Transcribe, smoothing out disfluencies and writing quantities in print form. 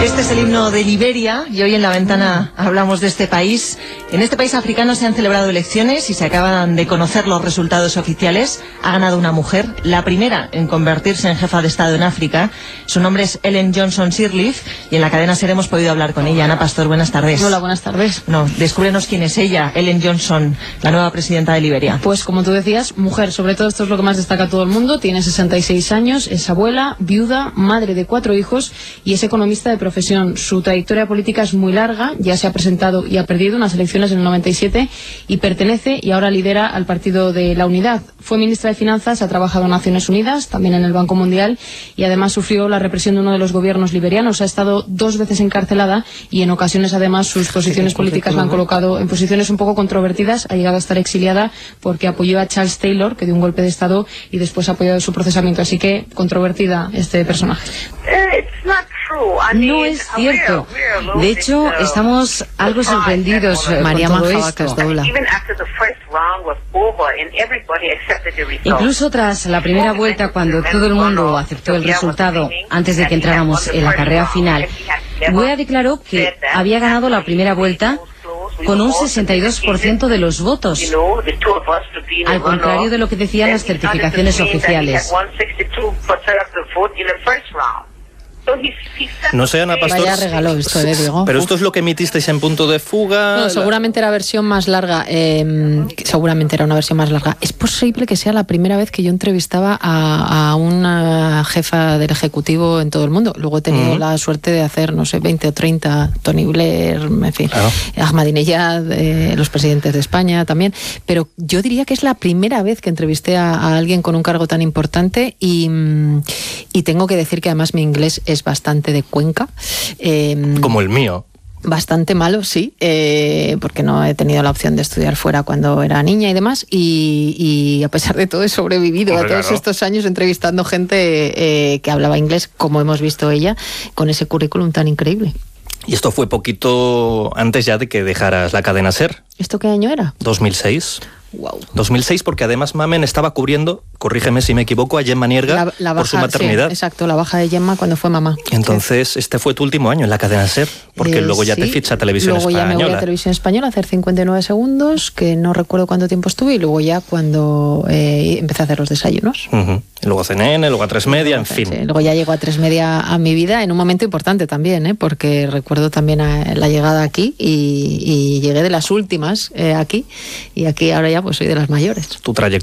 Este es el himno de Liberia y hoy en La Ventana hablamos de este país. En este país africano se han celebrado elecciones y se acaban de conocer los resultados oficiales. Ha ganado una mujer, la primera en convertirse en jefa de Estado en África. Su nombre es Ellen Johnson Sirleaf y en la cadena SER hemos podido hablar con ella. Ana Pastor, buenas tardes. Hola, buenas tardes. No, descúbrenos quién es ella, Ellen Johnson, la nueva presidenta de Liberia. Pues como tú decías, mujer, sobre todo esto es lo que más destaca a todo el mundo. Tiene 66 años, es abuela, viuda, madre de 4 hijos y es economista de profesión. Su trayectoria política es muy larga, ya se ha presentado y ha perdido unas elecciones en el 97 y pertenece y ahora lidera al Partido de la Unidad. Fue ministra de Finanzas, ha trabajado en Naciones Unidas, también en el Banco Mundial y además sufrió la represión de uno de los gobiernos liberianos. Ha estado 2 veces encarcelada y en ocasiones además sus posiciones políticas la han colocado en posiciones un poco controvertidas. Ha llegado a estar exiliada porque apoyó a Charles Taylor, que dio un golpe de Estado y después ha apoyado su procesamiento. Así que controvertida este personaje. No es cierto. De hecho, estamos algo sorprendidos María con todo Maja esto. Vacasdoula. Incluso tras la primera vuelta, cuando todo el mundo aceptó el resultado antes de que entráramos en la carrera final, Weah declaró que había ganado la primera vuelta con un 62% de los votos, al contrario de lo que decían las certificaciones oficiales. No sé, Ana Pastor. Vaya regalo esto, Diego. Pero esto es lo que emitisteis en Punto de Fuga. No, seguramente era versión más larga. Seguramente era una versión más larga. Es posible que sea la primera vez que yo entrevistaba a una jefa del Ejecutivo en todo el mundo. Luego he tenido la suerte de hacer, no sé, 20 o 30, Tony Blair, en fin, claro. Ahmadinejad, los presidentes de España también. Pero yo diría que es la primera vez que entrevisté a alguien con un cargo tan importante y tengo que decir que además mi inglés es bastante de Cuenca. Como el mío. Bastante malo, sí, porque no he tenido la opción de estudiar fuera cuando era niña y demás, y a pesar de todo he sobrevivido a todos estos años entrevistando gente que hablaba inglés, como hemos visto ella, con ese currículum tan increíble. Y esto fue poquito antes ya de que dejaras la cadena SER. ¿Esto qué año era? 2006. Wow. 2006, porque además Mamen estaba cubriendo, corrígeme si me equivoco, a Gemma Nierga la baja, por su maternidad. Sí, exacto, la baja de Gemma cuando fue mamá. Entonces, sí. Este fue tu último año en la cadena SER, porque luego ya te ficha Televisión Española. Luego ya me voy a Televisión Española a hacer 59 segundos, que no recuerdo cuánto tiempo estuve, y luego ya cuando empecé a hacer los desayunos. Y luego CNN, luego a 3 Media, en fin. Sí, luego ya llegó a 3 Media a mi vida en un momento importante también, porque recuerdo también la llegada aquí y llegué de las últimas aquí, y aquí ahora ya pues soy de las mayores. Tu trayectoria.